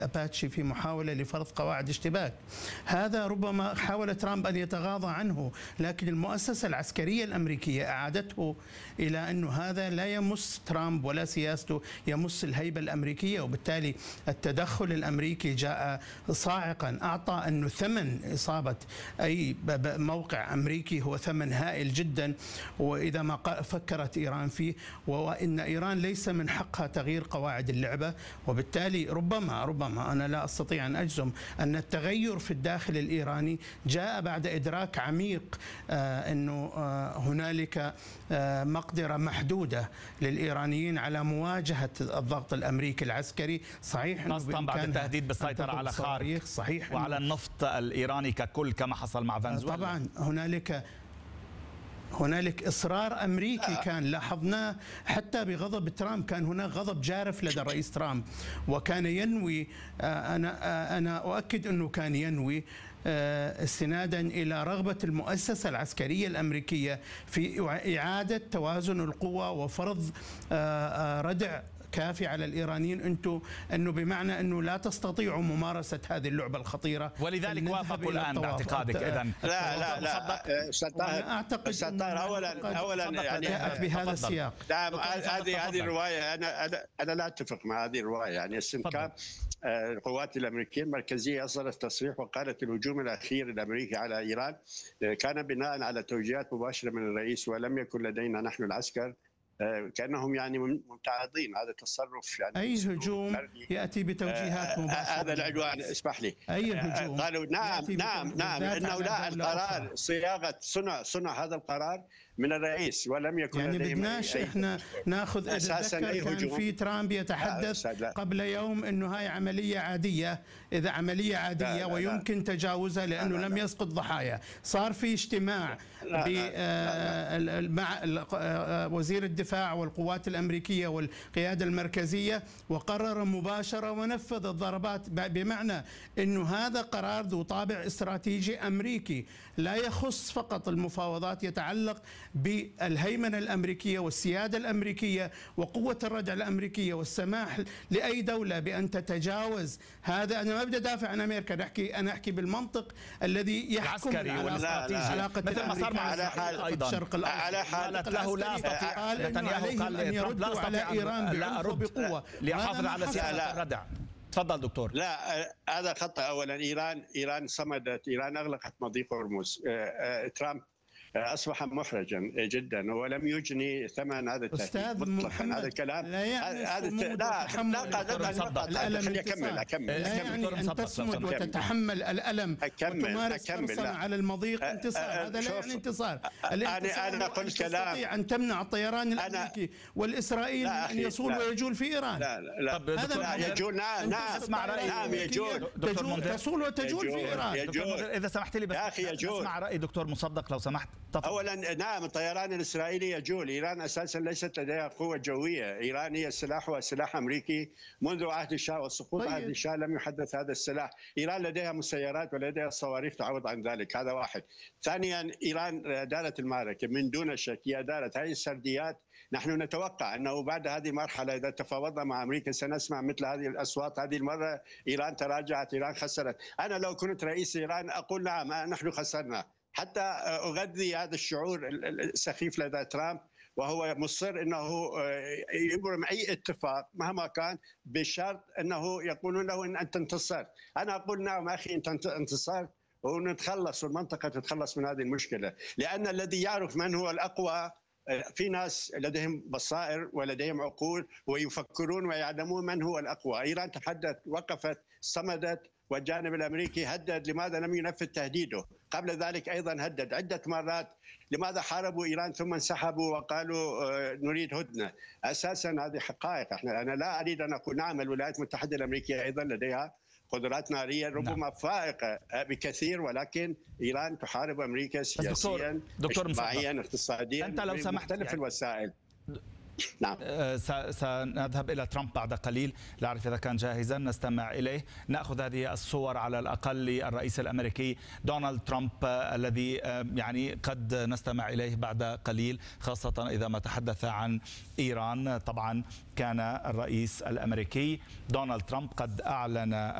أباتشي في محاولة لفرض قواعد اشتباك. هذا ربما حاول ترامب أن يتغاضى عنه، لكن المؤسسة العسكرية الأمريكية أعادته إلى أنه هذا لا يمس ترامب ولا سياسته، يمس الهيبة الأمريكية، وبالتالي التدخل الأمريكي جاء صاعقا، أعطى أنه ثمن إصابة أي موقع أمريكي هو ثمن هائل جدا، وإذا ما فكرت إيران فيه، وإن إيران ليس من حقها تغيير قواعد اللعبة، وبالتالي ربما أنا لا أستطيع أن أجزم أن التغير في الداخل الإيراني جاء بعد إدراك عميق أنه هنالك مقدرة محدودة للإيرانيين على مواجهة الضغط الأمريكي العسكري. صحيح أنه بعد التهديد بالسيطرة على خارج صحيح وعلى النفط الإيراني ككل كما حصل مع فنزويلا. طبعا هنالك إصرار أمريكي كان لاحظناه حتى بغضب ترامب، كان هناك غضب جارف لدى الرئيس ترامب، وكان ينوي، أنا أؤكد أنه كان ينوي استنادا إلى رغبة المؤسسة العسكرية الأمريكية في إعادة توازن القوى وفرض ردع كافي على الإيرانيين، أنه بمعنى أنه لا تستطيعوا ممارسة هذه اللعبة الخطيرة، ولذلك وافقوا الآن باعتقادك إذن؟ لا أعتقد أولا يعني جاءت بهذا السياق. هذه الرواية أنا لا أتفق مع هذه الرواية. يعني استنكار القوات الأمريكية المركزية أصدرت تصريح وقالت الهجوم الأخير الأمريكي على إيران كان بناء على توجيهات مباشرة من الرئيس، ولم يكن لدينا نحن العسكر. كأنهم يعني ممتعضين. هذا تصرف يعني أي هجوم يأتي بتوجيهات مباشرة. هذا العدوان، اسمح لي. أي هجوم قالوا نعم إنه لا، القرار صياغة صنع هذا القرار من الرئيس، ولم يكن يعني بدناش احنا ناخذ اساسا اي هجوم. كان في ترامب يتحدث قبل يوم انه هاي عمليه عاديه، اذا عمليه عاديه ويمكن تجاوزها لانه لم يسقط ضحايا. صار في اجتماع مع وزير الدفاع والقوات الامريكيه والقياده المركزيه، وقرر مباشره ونفذ الضربات، بمعنى انه هذا قرار ذو طابع استراتيجي امريكي لا يخص فقط المفاوضات، يتعلق بالهيمنة الأمريكية والسيادة الأمريكية وقوة الردع الأمريكية والسماح لأي دولة بأن تتجاوز هذا. أنا ما بدي أدافع عن أمريكا، أنا أحكي بالمنطق الذي يحكم علاقة مثل ما صار مع الشرق الأوسط. على حال له لا أستطيع، قال إنه عليهم أن يردوا على إيران بعنف وبقوة ليحافظ على سياسة الردع. تفضل دكتور. لا، هذا خطأ. أولا إيران صمدت، إيران أغلقت مضيق هرمز. ترامب أصبح محرجا جدا ولم يجني ثمن هذا التهديد مطلقا. هذا الكلام لا يعني أكمل لا يعني أن تصمد وتتحمل الألم وتمارس حرصا على المضيق انتصار. هذا لا يعني انتصار. أنا قلت كلام تستطيع أن تمنع الطيران الأمريكي والإسرائيلي أن يصول ويجول في إيران. لا يجول. نعم اسمع رأيي. نعم يجول. تصول وتجول في إيران. إذا سمحت لي بس اسمع رأي دكتور مصدق لو سمحت. أولا نعم، الطيران الإسرائيلي يجول. إيران أساسا ليست لديها قوة جوية. إيران هي سلاحها سلاح أمريكي منذ عهد الشاه وسقوط عهد الشاه، لم يحدث هذا السلاح. إيران لديها مسيرات ولديها صواريخ تعوض عن ذلك. هذا واحد. ثانيا إيران دارت المعركة من دون شك، هي دارت هذه السرديات. نحن نتوقع أنه بعد هذه المرحلة إذا تفاوضنا مع أمريكا سنسمع مثل هذه الأصوات. هذه المرة إيران تراجعت، إيران خسرت. أنا لو كنت رئيس إيران أقول نعم نحن خسرنا، حتى أغذي هذا الشعور السخيف لدى ترامب، وهو مصر أنه يبرم أي اتفاق مهما كان بشرط أنه يقولون له أن أنت انتصرت. أنا أقول نعم أخي أنت انتصرت، ونتخلص والمنطقة تتخلص من هذه المشكلة. لأن الذي يعرف من هو الأقوى، في ناس لديهم بصائر ولديهم عقول ويفكرون ويعلمون من هو الأقوى. إيران تحدث، وقفت، صمدت، والجانب الأمريكي هدد. لماذا لم ينفذ تهديده؟ قبل ذلك أيضا هدد عدة مرات. لماذا حاربوا إيران ثم انسحبوا وقالوا نريد هدنة؟ أساسا هذه حقائق. أنا لا أريد أن أقول نعم الولايات المتحدة الأمريكية أيضا لديها قدرات نارية ربما فائقة بكثير، ولكن إيران تحارب أمريكا سياسيا، اجتماعيا، اقتصاديا، أنت لو سمحت بمختلف الوسائل. نعم. سنذهب إلى ترامب بعد قليل لأعرف إذا كان جاهزا نستمع إليه. نأخذ هذه الصور على الأقل للرئيس الأمريكي دونالد ترامب الذي يعني قد نستمع إليه بعد قليل، خاصة إذا ما تحدث عن إيران. طبعا كان الرئيس الأمريكي دونالد ترامب قد أعلن